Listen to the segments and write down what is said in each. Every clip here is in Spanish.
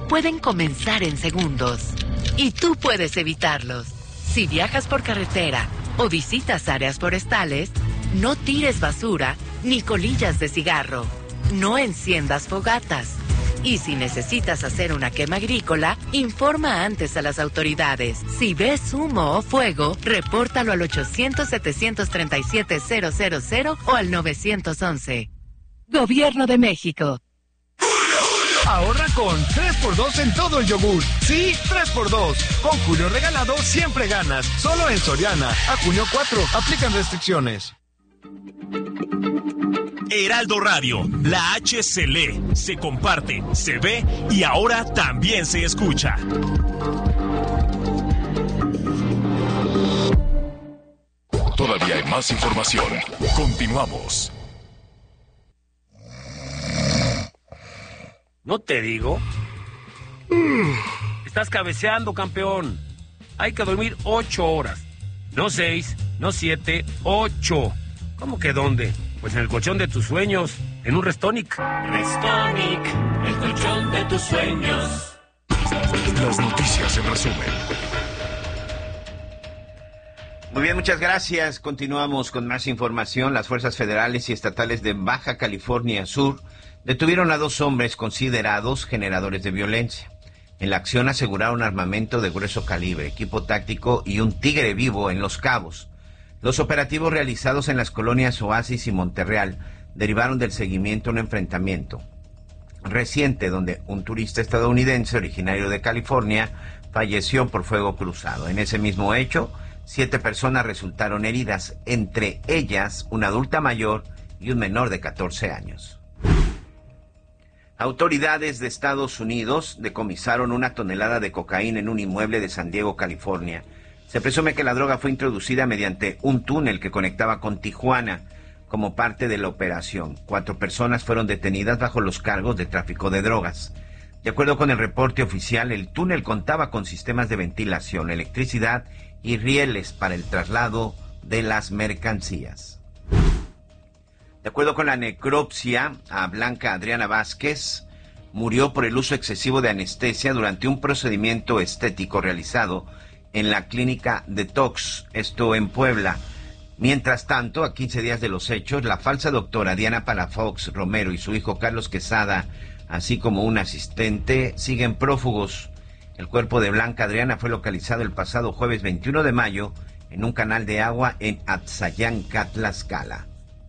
pueden comenzar en segundos. Y tú puedes evitarlos. Si viajas por carretera o visitas áreas forestales, no tires basura ni colillas de cigarro. No enciendas fogatas. Y si necesitas hacer una quema agrícola, informa antes a las autoridades. Si ves humo o fuego, repórtalo al 800-737-000 o al 911. Gobierno de México. Ahorra con 3x2 en todo el yogur. Sí, 3x2. Con Julio Regalado siempre ganas. Solo en Soriana. A junio 4. Aplican restricciones. Heraldo Radio, la H se lee, se comparte, se ve y ahora también se escucha. Todavía hay más información. Continuamos. ¿No te digo? Estás cabeceando, campeón. Hay que dormir 8 horas. No 6, no 7, 8. ¿Cómo que dónde? Pues en el colchón de tus sueños, en un Restonic. Restonic, el colchón de tus sueños. Las noticias en resumen. Muy bien, muchas gracias. Continuamos con más información. Las fuerzas federales y estatales de Baja California Sur detuvieron a 2 hombres considerados generadores de violencia. En la acción aseguraron armamento de grueso calibre, equipo táctico y un tigre vivo en Los Cabos. Los operativos realizados en las colonias Oasis y Monterreal derivaron del seguimiento a un enfrentamiento reciente donde un turista estadounidense originario de California falleció por fuego cruzado. En ese mismo hecho, 7 personas resultaron heridas, entre ellas una adulta mayor y un menor de 14 años. Autoridades de Estados Unidos decomisaron 1 tonelada de cocaína en un inmueble de San Diego, California. Se presume que la droga fue introducida mediante un túnel que conectaba con Tijuana como parte de la operación. 4 personas fueron detenidas bajo los cargos de tráfico de drogas. De acuerdo con el reporte oficial, el túnel contaba con sistemas de ventilación, electricidad y rieles para el traslado de las mercancías. De acuerdo con la necropsia, a Blanca Adriana Vázquez murió por el uso excesivo de anestesia durante un procedimiento estético realizado en la clínica Detox, esto en Puebla. Mientras tanto, a 15 días de los hechos, la falsa doctora Diana Palafox Romero y su hijo Carlos Quesada, así como un asistente, siguen prófugos. El cuerpo de Blanca Adriana fue localizado el pasado jueves 21 de mayo en un canal de agua en Atzayanca, Tlaxcala.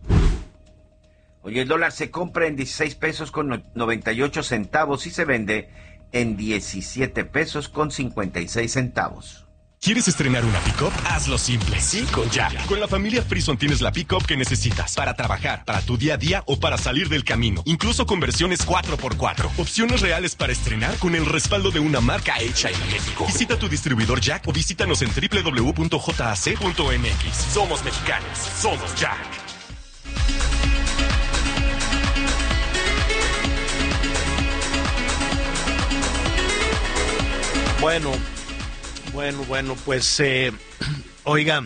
Hoy el dólar se compra en 16 pesos con 98 centavos y se vende en 17 pesos con 56 centavos. ¿Quieres estrenar una pick-up? Hazlo simple, sí, con Jack. Con la familia Frison tienes la pick-up que necesitas para trabajar, para tu día a día o para salir del camino. Incluso con versiones 4x4. Opciones reales para estrenar con el respaldo de una marca hecha en México. Visita tu distribuidor Jack o visítanos en www.jac.mx. Somos mexicanos, somos Jack. Bueno, pues, oigan,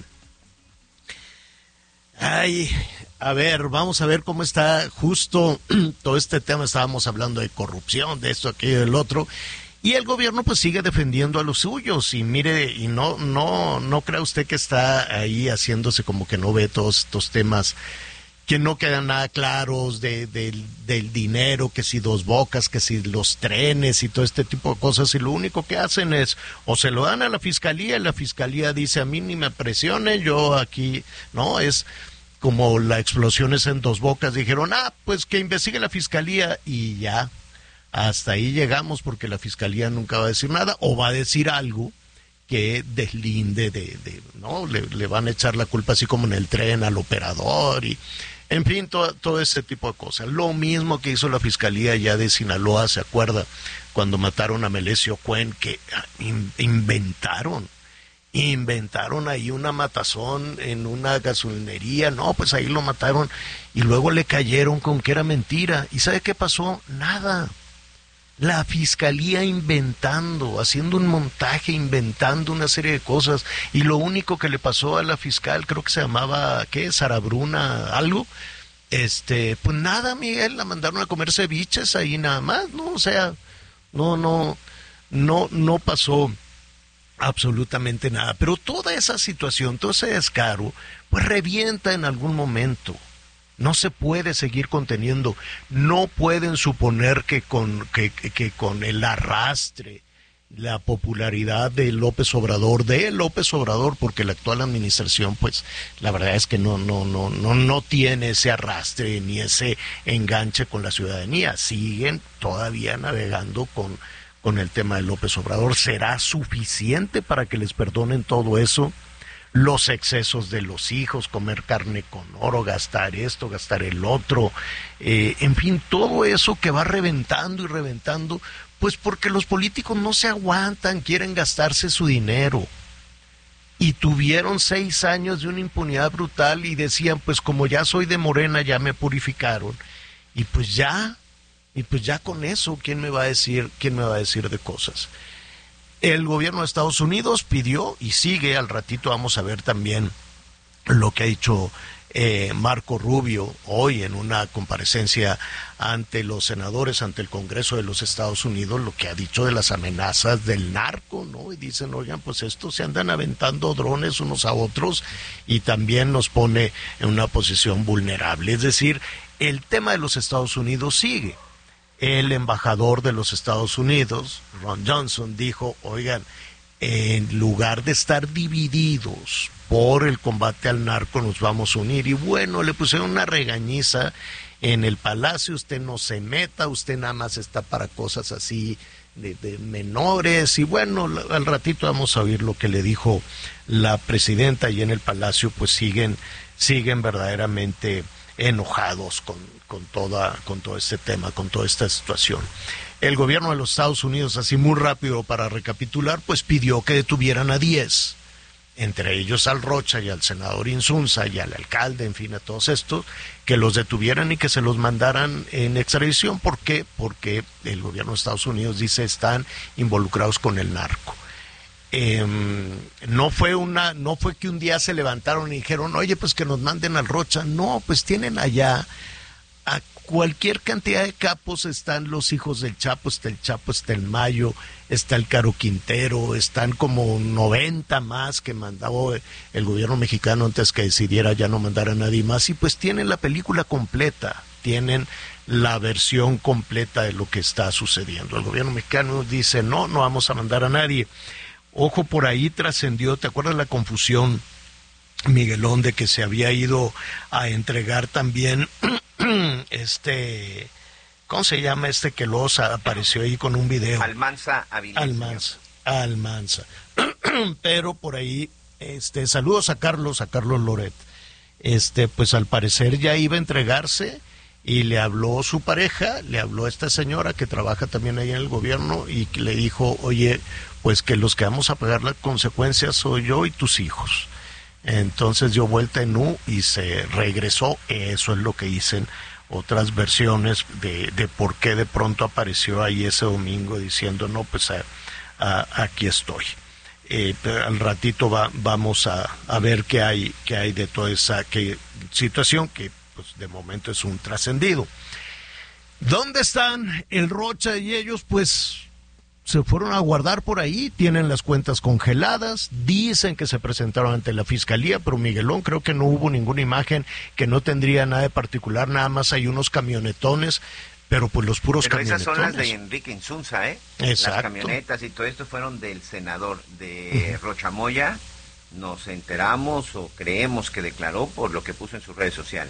a ver, vamos a ver cómo está justo todo este tema. Estábamos hablando de corrupción, de esto, aquello, del otro, y el gobierno pues sigue defendiendo a los suyos, y mire, y no crea usted que está ahí haciéndose como que no ve todos estos temas que no quedan nada claros del dinero, que si Dos Bocas, que si los trenes y todo este tipo de cosas, y lo único que hacen es, o se lo dan a la fiscalía, y la fiscalía dice, a mí ni me presione, yo aquí, no, es como la explosión es en Dos Bocas, dijeron, pues que investigue la fiscalía, y ya, hasta ahí llegamos, porque la fiscalía nunca va a decir nada, o va a decir algo que deslinde no, le van a echar la culpa así como en el tren al operador, y en fin, todo ese tipo de cosas. Lo mismo que hizo la Fiscalía ya de Sinaloa, ¿se acuerda? Cuando mataron a Melesio Cuen, que inventaron ahí una matazón en una gasolinería, no, pues ahí lo mataron, y luego le cayeron con que era mentira. ¿Y sabe qué pasó? Nada. La Fiscalía haciendo un montaje, inventando una serie de cosas, y lo único que le pasó a la fiscal, creo que se llamaba, Sara Bruna, algo, pues nada, Miguel, la mandaron a comer ceviches ahí nada más, ¿no? O sea, No pasó absolutamente nada. Pero toda esa situación, todo ese descaro, pues revienta en algún momento. No se puede seguir conteniendo. No pueden suponer que con el arrastre, la popularidad de López Obrador, porque la actual administración, pues, la verdad es que no tiene ese arrastre ni ese enganche con la ciudadanía. Siguen todavía navegando con el tema de López Obrador. ¿Será suficiente para que les perdonen todo eso? Los excesos de los hijos, comer carne con oro, gastar esto, gastar el otro, en fin, todo eso que va reventando y reventando, pues porque los políticos no se aguantan, quieren gastarse su dinero. Y tuvieron 6 años de una impunidad brutal y decían, pues como ya soy de Morena, ya me purificaron. Y pues ya con eso, ¿quién me va a decir de cosas? El gobierno de Estados Unidos pidió y sigue, al ratito vamos a ver también lo que ha dicho Marco Rubio hoy en una comparecencia ante los senadores, ante el Congreso de los Estados Unidos, lo que ha dicho de las amenazas del narco, ¿no? Y dicen, oigan, pues estos se andan aventando drones unos a otros y también nos pone en una posición vulnerable. Es decir, el tema de los Estados Unidos sigue. El embajador de los Estados Unidos, Ron Johnson, dijo, oigan, en lugar de estar divididos por el combate al narco, nos vamos a unir. Y bueno, le pusieron una regañiza en el Palacio, usted no se meta, usted nada más está para cosas así de menores. Y bueno, al ratito vamos a oír lo que le dijo la presidenta, y en el Palacio pues siguen verdaderamente enojados con todo este tema, con toda esta situación. El gobierno de los Estados Unidos, así muy rápido para recapitular, pues pidió que detuvieran a 10, entre ellos al Rocha y al senador Insunza y al alcalde, en fin, a todos estos, que los detuvieran y que se los mandaran en extradición. ¿Por qué? Porque el gobierno de Estados Unidos dice están involucrados con el narco. No fue que un día se levantaron y dijeron, oye, pues que nos manden al Rocha. No, pues tienen allá a cualquier cantidad de capos. Están los hijos del Chapo, está el Mayo, está el Caro Quintero, están como 90 más que mandaba el gobierno mexicano antes que decidiera ya no mandar a nadie más, y pues tienen la película completa, tienen la versión completa de lo que está sucediendo. El gobierno mexicano dice, no vamos a mandar a nadie. Ojo, por ahí trascendió, ¿te acuerdas la confusión, Miguelón, de que se había ido a entregar también ¿cómo se llama que los apareció ahí con un video? Almanza Avilés. Almanza. Pero por ahí, saludos a Carlos Loret. Pues al parecer ya iba a entregarse y le habló su pareja, le habló esta señora que trabaja también ahí en el gobierno y le dijo, oye, pues que los que vamos a pagar las consecuencias soy yo y tus hijos. Entonces dio vuelta en U y se regresó. Eso es lo que dicen otras versiones de por qué de pronto apareció ahí ese domingo diciendo, no, pues aquí estoy. Al ratito vamos a ver qué hay de toda esa situación que pues de momento es un trascendido. ¿Dónde están el Rocha y ellos? Pues se fueron a guardar por ahí, tienen las cuentas congeladas, dicen que se presentaron ante la fiscalía, pero Miguelón, creo que no hubo ninguna imagen, que no tendría nada de particular, nada más hay unos camionetones, pero pues los puros camionetones. Pero esas son las de Enrique Insunza, Exacto. Las camionetas y todo esto fueron del senador de Rocha Moya, nos enteramos o creemos que declaró por lo que puso en sus redes sociales.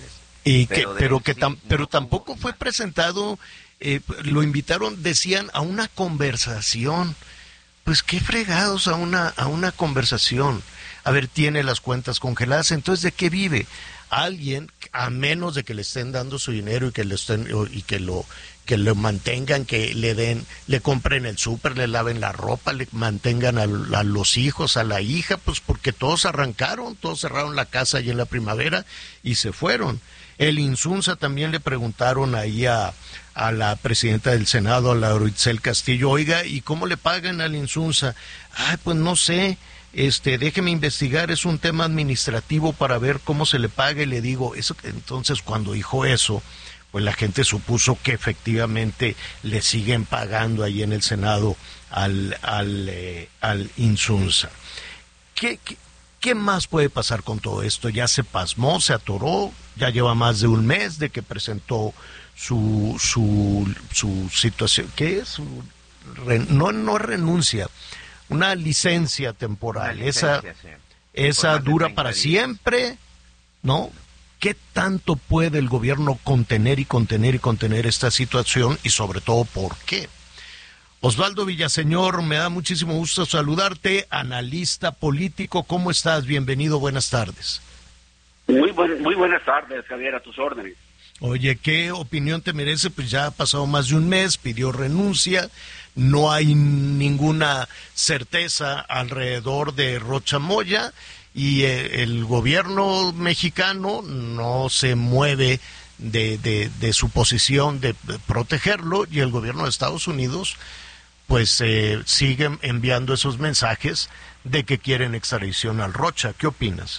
Pero tampoco fue presentado. Lo invitaron, decían, a una conversación. Pues qué fregados a una conversación. A ver, tiene las cuentas congeladas, entonces ¿de qué vive? Alguien, a menos de que le estén dando su dinero y que lo mantengan, que le compren el súper, le laven la ropa, le mantengan a los hijos, a la hija, pues porque todos cerraron la casa allí en la primavera y se fueron. El Insunza también le preguntaron ahí a la presidenta del Senado, a la Itzel Castillo, oiga, ¿y cómo le pagan al Insunza? Ay, pues no sé, déjeme investigar, es un tema administrativo para ver cómo se le paga, y le digo, eso. Entonces cuando dijo eso, pues la gente supuso que efectivamente le siguen pagando ahí en el Senado al Insunza. ¿Qué más puede pasar con todo esto? ¿Ya se pasmó, se atoró? Ya lleva más de un mes de que presentó su situación. ¿Qué es? No renuncia, una licencia temporal. Esa dura para siempre, ¿no? ¿Qué tanto puede el gobierno contener esta situación y sobre todo por qué? Osvaldo Villaseñor, me da muchísimo gusto saludarte, analista político, ¿cómo estás? Bienvenido, buenas tardes. Muy buenas tardes, Javier, a tus órdenes. Oye, ¿qué opinión te merece? Pues ya ha pasado más de un mes, pidió renuncia, no hay ninguna certeza alrededor de Rocha Moya y el gobierno mexicano no se mueve de su posición de protegerlo y el gobierno de Estados Unidos pues siguen enviando esos mensajes de que quieren extradición al Rocha. ¿Qué opinas?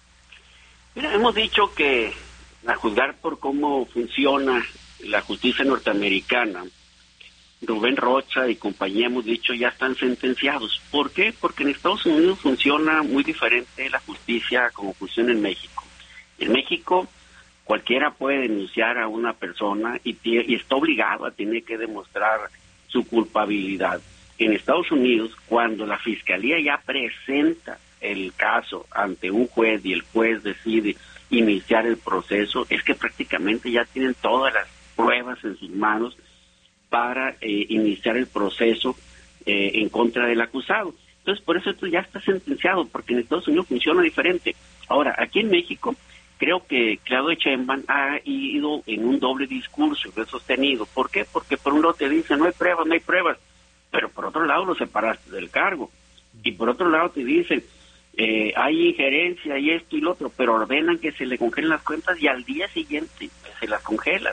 Mira, hemos dicho que a juzgar por cómo funciona la justicia norteamericana, Rubén Rocha y compañía, hemos dicho, ya están sentenciados. ¿Por qué? Porque en Estados Unidos funciona muy diferente la justicia como funciona en México. En México cualquiera puede denunciar a una persona y está obligado tiene que demostrar su culpabilidad. En Estados Unidos, cuando la fiscalía ya presenta el caso ante un juez y el juez decide iniciar el proceso, es que prácticamente ya tienen todas las pruebas en sus manos para iniciar el proceso en contra del acusado. Entonces, por eso esto ya está sentenciado, porque en Estados Unidos funciona diferente. Ahora, aquí en México, creo que Claudio Sheinbaum ha ido en un doble discurso, lo he sostenido. ¿Por qué? Porque por un lado te dicen, no hay pruebas, pero por otro lado lo separaste del cargo. Y por otro lado te dicen, hay injerencia y esto y lo otro, pero ordenan que se le congelen las cuentas y al día siguiente se las congelan.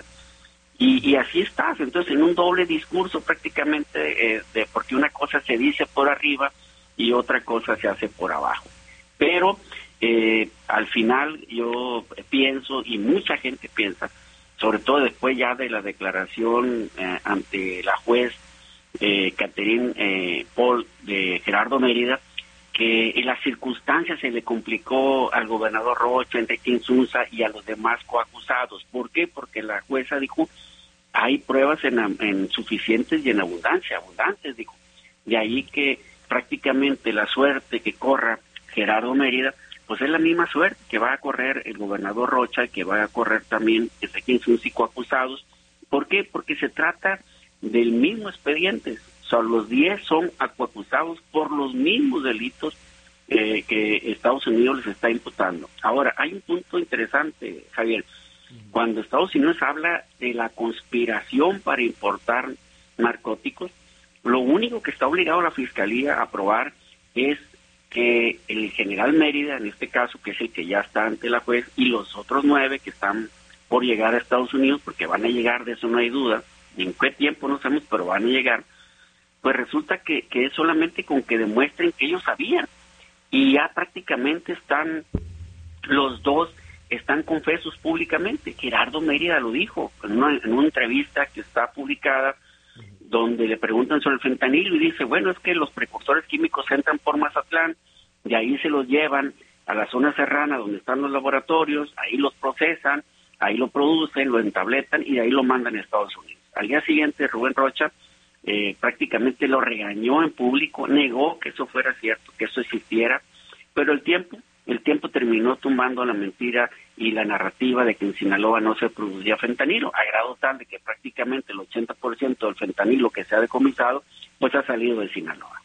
Y así estás, entonces en un doble discurso prácticamente, porque una cosa se dice por arriba y otra cosa se hace por abajo. Pero al final yo pienso, y mucha gente piensa, sobre todo después ya de la declaración ante la juez Catherine Paul de Gerardo Mérida, que en las circunstancias se le complicó al gobernador Rocha, Enrique Insunza y a los demás coacusados. ¿Por qué? Porque la jueza dijo, hay pruebas en suficientes y en abundantes, dijo. De ahí que prácticamente la suerte que corra Gerardo Mérida, pues es la misma suerte que va a correr el gobernador Rocha y que va a correr también Enrique Insunza y coacusados. ¿Por qué? Porque se trata del mismo expediente. O sea, los 10 son coacusados por los mismos delitos que Estados Unidos les está imputando. Ahora, hay un punto interesante, Javier. Cuando Estados Unidos habla de la conspiración para importar narcóticos, lo único que está obligado la Fiscalía a probar es que el general Mérida, en este caso, que es el que ya está ante la juez, y los otros 9 que están por llegar a Estados Unidos, porque van a llegar, de eso no hay duda, en qué tiempo no sabemos, pero van a llegar, pues resulta que es solamente con que demuestren que ellos sabían, y ya prácticamente están, los dos están confesos públicamente. Gerardo Mérida lo dijo en una entrevista que está publicada, donde le preguntan sobre el fentanilo y dice, bueno, es que los precursores químicos entran por Mazatlán, de ahí se los llevan a la zona serrana donde están los laboratorios, ahí los procesan, ahí lo producen, lo entabletan y de ahí lo mandan a Estados Unidos. Al día siguiente Rubén Rocha prácticamente lo regañó en público, negó que eso fuera cierto, que eso existiera, pero el tiempo terminó tumbando la mentira y la narrativa de que en Sinaloa no se producía fentanilo, a grado tal de que prácticamente el 80% del fentanilo que se ha decomisado, pues ha salido de Sinaloa.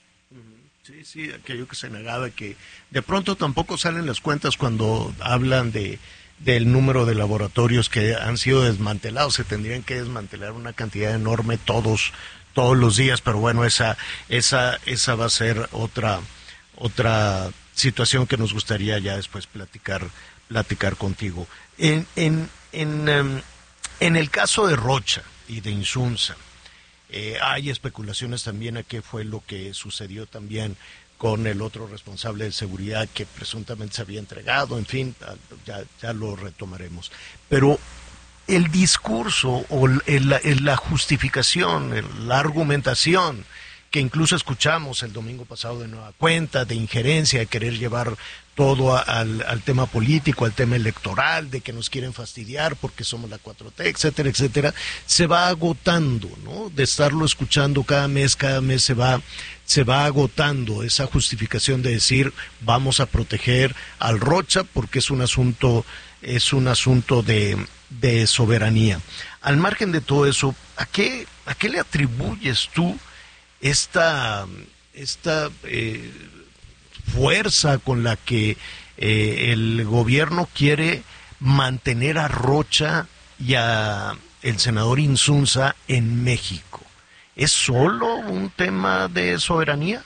Sí, aquello que se negaba, que de pronto tampoco salen las cuentas cuando hablan del número de laboratorios que han sido desmantelados. Se tendrían que desmantelar una cantidad enorme todos los días, pero bueno, esa va a ser otra situación que nos gustaría ya después platicar contigo. En el caso de Rocha y de Insunza, hay especulaciones también a qué fue lo que sucedió también con el otro responsable de seguridad que presuntamente se había entregado, en fin, ya lo retomaremos. Pero el discurso o la justificación, la argumentación que incluso escuchamos el domingo pasado de nueva cuenta, de injerencia, de querer llevar todo al tema político, al tema electoral, de que nos quieren fastidiar porque somos la 4T, etcétera, etcétera, se va agotando, ¿no? De estarlo escuchando cada mes se va agotando esa justificación de decir vamos a proteger al Rocha porque es un asunto de soberanía. Al margen de todo eso, ¿a qué le atribuyes tú esta fuerza con la que el gobierno quiere mantener a Rocha y a el senador Insunza en México? ¿Es solo un tema de soberanía?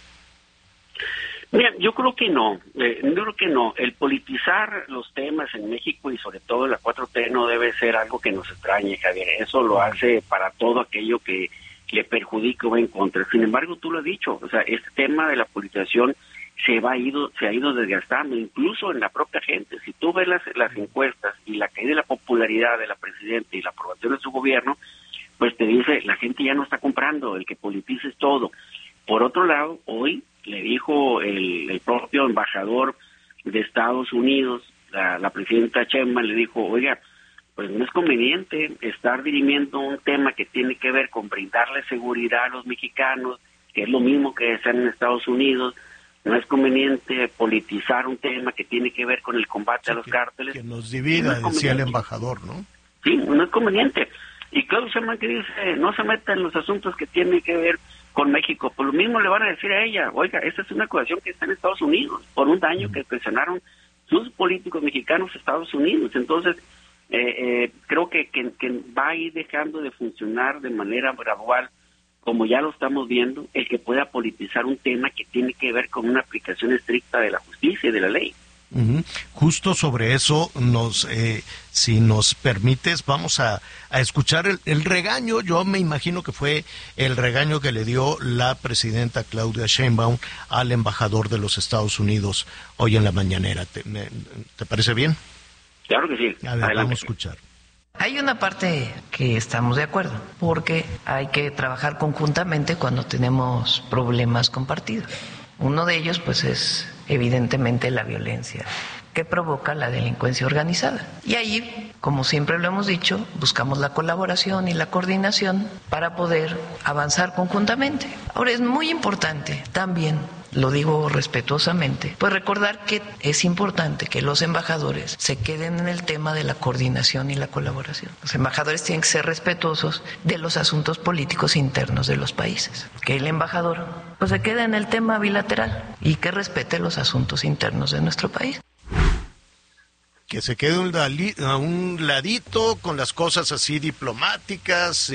Mira, yo creo que no. El politizar los temas en México y sobre todo la 4T no debe ser algo que nos extrañe, Javier. Eso lo hace para todo aquello que le perjudica o va en contra. Sin embargo, tú lo has dicho, o sea, este tema de la politización se ha ido desgastando, incluso en la propia gente. Si tú ves las encuestas y la caída de la popularidad de la presidenta y la aprobación de su gobierno, pues te dice, la gente ya no está comprando, el que politices todo. Por otro lado, hoy le dijo el propio embajador de Estados Unidos, la presidenta Sheinbaum le dijo, oiga, pues no es conveniente estar dirimiendo un tema que tiene que ver con brindarle seguridad a los mexicanos, que es lo mismo que desean en Estados Unidos. No es conveniente politizar un tema que tiene que ver con el combate a los cárteles. Que nos divida, no decía el embajador, ¿no? Sí, no es conveniente. Y Claudio Sheinbaum que dice, no se meta en los asuntos que tienen que ver con México. Por lo mismo le van a decir a ella, oiga, esta es una acusación que está en Estados Unidos, por un daño que presionaron sus políticos mexicanos a Estados Unidos. Entonces, creo que va a ir dejando de funcionar de manera gradual, como ya lo estamos viendo, el que pueda politizar un tema que tiene que ver con una aplicación estricta de la justicia y de la ley. Justo sobre eso, si nos permites, vamos a escuchar el regaño. Yo me imagino que fue el regaño que le dio la presidenta Claudia Sheinbaum al embajador de los Estados Unidos hoy en la mañanera. ¿Te parece bien? Claro que sí. A ver, vamos a escuchar. Hay una parte que estamos de acuerdo, porque hay que trabajar conjuntamente cuando tenemos problemas compartidos. Uno de ellos, pues, es evidentemente la violencia que provoca la delincuencia organizada. Y ahí, como siempre lo hemos dicho, buscamos la colaboración y la coordinación para poder avanzar conjuntamente. Ahora, es muy importante también, lo digo respetuosamente, pues recordar que es importante que los embajadores se queden en el tema de la coordinación y la colaboración. Los embajadores tienen que ser respetuosos de los asuntos políticos internos de los países. Que el embajador pues se quede en el tema bilateral y que respete los asuntos internos de nuestro país. Que se quede a un ladito con las cosas así diplomáticas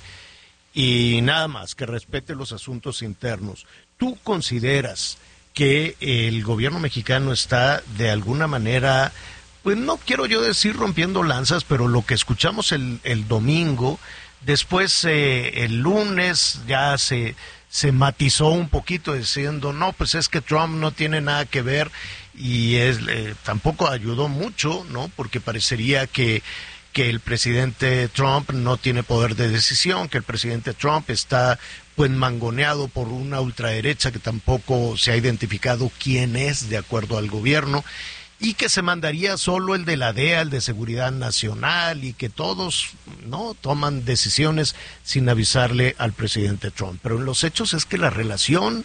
y nada más, que respete los asuntos internos. ¿Tú consideras que el gobierno mexicano está de alguna manera, pues no quiero yo decir rompiendo lanzas, pero lo que escuchamos el domingo, después el lunes ya se matizó un poquito diciendo, no, pues es que Trump no tiene nada que ver, y tampoco ayudó mucho, ¿no? Porque parecería que el presidente Trump no tiene poder de decisión, que el presidente Trump está pues mangoneado por una ultraderecha que tampoco se ha identificado quién es de acuerdo al gobierno, y que se mandaría solo el de la DEA, el de Seguridad Nacional, y que todos no toman decisiones sin avisarle al presidente Trump. Pero en los hechos es que la relación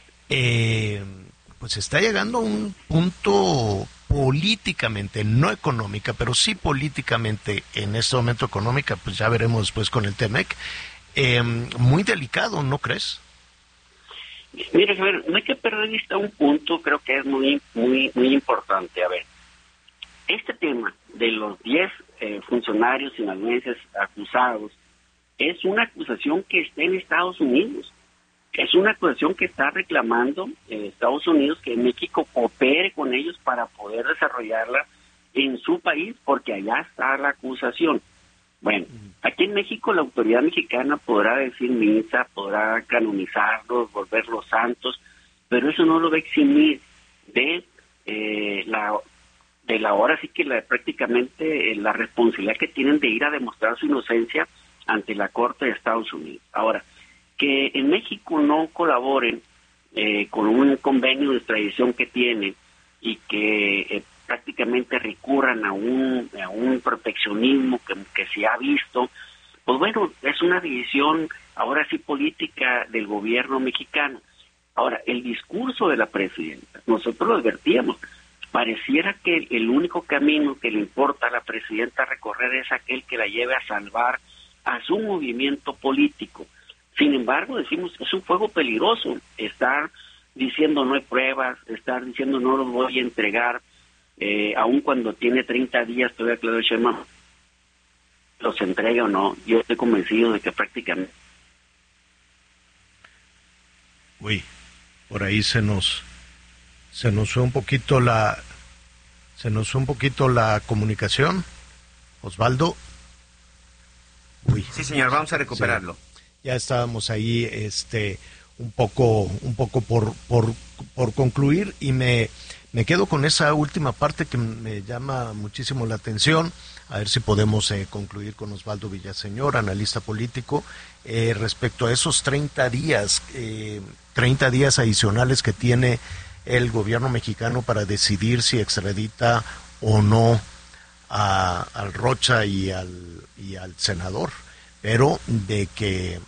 pues está llegando a un punto políticamente, no económica, pero sí políticamente, en este momento económica, pues ya veremos después con el TEMEC, muy delicado, ¿no crees? Mira, Javier, no hay que perder de vista un punto, creo que es muy importante. A ver, este tema de los 10 funcionarios sinaloenses acusados es una acusación que está en Estados Unidos. Es una acusación que está reclamando Estados Unidos que México coopere con ellos para poder desarrollarla en su país, porque allá está la acusación. Bueno, aquí en México la autoridad mexicana podrá decir misa, podrá canonizarlos, volverlos santos, pero eso no lo va a eximir de ahora sí que prácticamente la responsabilidad que tienen de ir a demostrar su inocencia ante la Corte de Estados Unidos. Ahora, que en México no colaboren con un convenio de extradición que tienen y que prácticamente recurran a un proteccionismo que se ha visto, pues bueno, es una decisión ahora sí política del gobierno mexicano. Ahora, el discurso de la presidenta, nosotros lo advertíamos, pareciera que el único camino que le importa a la presidenta recorrer es aquel que la lleve a salvar a su movimiento político. Sin embargo, decimos, es un fuego peligroso estar diciendo no hay pruebas, estar diciendo no los voy a entregar, aun cuando tiene 30 días todavía Claudia Sheinbaum los entregue o no. Yo estoy convencido de que prácticamente... Uy, por ahí se nos fue un poquito la comunicación. Osvaldo. Uy. Sí, señor, vamos a recuperarlo. Sí. Ya estábamos ahí un poco por concluir, y me quedo con esa última parte que me llama muchísimo la atención. A ver si podemos concluir con Osvaldo Villaseñor, analista político, respecto a esos 30 días adicionales que tiene el gobierno mexicano para decidir si extradita o no al Rocha y al senador, pero de que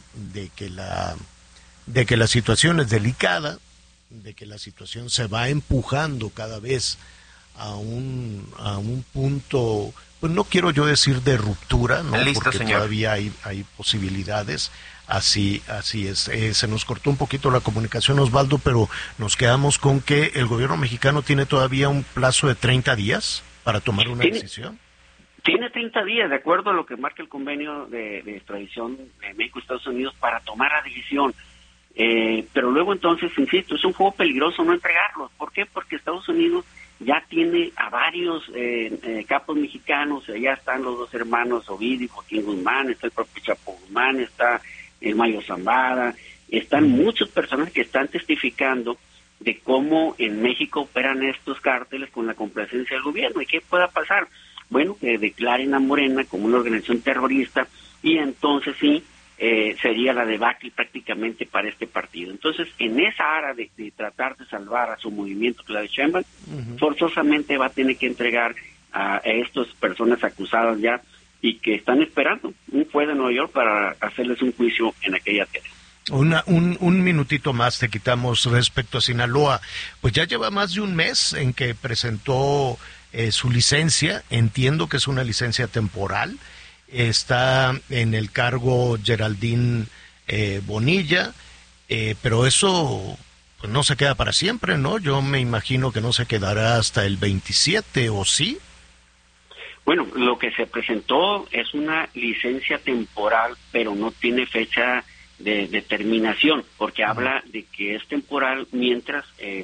la situación es delicada, de que la situación se va empujando cada vez a un punto, pues no quiero yo decir de ruptura, ¿no? Listo, porque señor. todavía hay posibilidades. Así es. Se nos cortó un poquito la comunicación, Osvaldo, pero nos quedamos con que el gobierno mexicano tiene todavía un plazo de 30 días para tomar una decisión. Tiene 30 días, de acuerdo a lo que marca el convenio de extradición de México y Estados Unidos, para tomar la decisión. Pero luego entonces, insisto, es un juego peligroso no entregarlos. ¿Por qué? Porque Estados Unidos ya tiene a varios capos mexicanos, ya están los dos hermanos Ovidio, Joaquín Guzmán, está el propio Chapo Guzmán, está el Mayo Zambada, están muchos personajes que están testificando de cómo en México operan estos cárteles con la complacencia del gobierno. ¿Y qué pueda pasar? Bueno, que declaren a Morena como una organización terrorista, y entonces sí, sería la debacle prácticamente para este partido. Entonces, en esa área de tratar de salvar a su movimiento, Claudia Sheinbaum, forzosamente va a tener que entregar a estas personas acusadas ya, y que están esperando un juez de Nueva York para hacerles un juicio en aquella tierra. Un minutito más te quitamos respecto a Sinaloa. Pues ya lleva más de un mes en que presentó su licencia. Entiendo que es una licencia temporal. Está en el cargo Geraldine Bonilla, pero eso pues no se queda para siempre, ¿no? Yo me imagino que no se quedará hasta el 27, ¿o sí? Bueno, lo que se presentó es una licencia temporal, pero no tiene fecha de terminación, porque habla de que es temporal mientras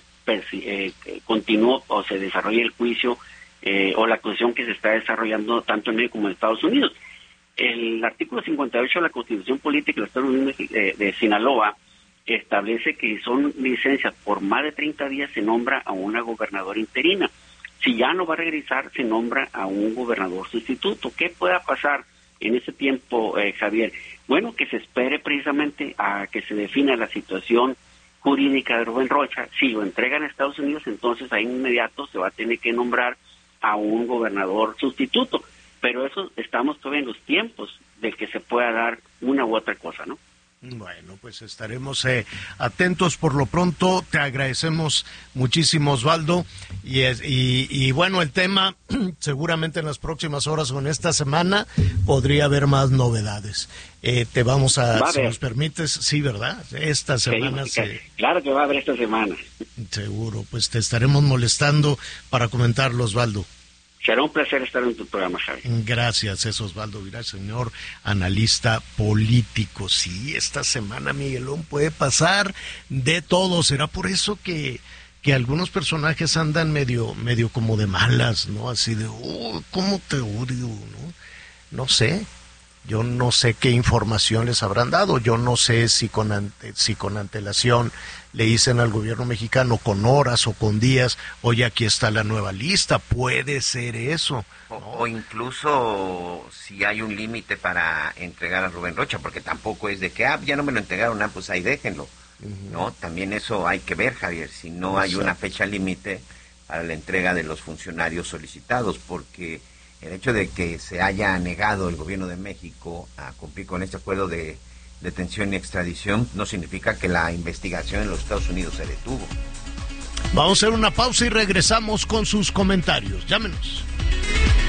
continúa o se desarrolla el juicio o la acusación que se está desarrollando tanto en México como en Estados Unidos. El artículo 58 de la Constitución Política del Estado de Sinaloa establece que son licencias por más de 30 días, se nombra a una gobernadora interina. Si ya no va a regresar, se nombra a un gobernador sustituto. ¿Qué pueda pasar en ese tiempo, Javier? Bueno, que se espere precisamente a que se defina la situación jurídica de Rubén Rocha. Si lo entregan a Estados Unidos, entonces ahí inmediato se va a tener que nombrar a un gobernador sustituto. Pero eso estamos todavía en los tiempos de que se pueda dar una u otra cosa, ¿no? Bueno, pues estaremos atentos. Por lo pronto, te agradecemos muchísimo, Osvaldo. Y bueno, el tema, seguramente en las próximas horas o en esta semana, podría haber más novedades. Te vamos a, si nos permites, sí, ¿verdad? Esta semana Claro que va a haber esta semana. Seguro, pues te estaremos molestando para comentarlo, Osvaldo. Será un placer estar en tu programa, Javi. Gracias, es Osvaldo Villaseñor, analista político. Sí, esta semana, Miguelón, puede pasar de todo. Será por eso que algunos personajes andan medio como de malas, ¿no? Así de, ¿cómo te odio? ¿No? No sé. Yo no sé qué información les habrán dado, yo no sé si con antelación le dicen al gobierno mexicano con horas o con días, oye, aquí está la nueva lista, puede ser eso. ¿No? O incluso si hay un límite para entregar a Rubén Rocha, porque tampoco es de que, ya no me lo entregaron, pues ahí déjenlo. No, también eso hay que ver, Javier, si no hay una fecha límite para la entrega de los funcionarios solicitados, porque el hecho de que se haya negado el gobierno de México a cumplir con este acuerdo de detención y extradición no significa que la investigación en los Estados Unidos se detuvo. Vamos a hacer una pausa y regresamos con sus comentarios. Llámenos.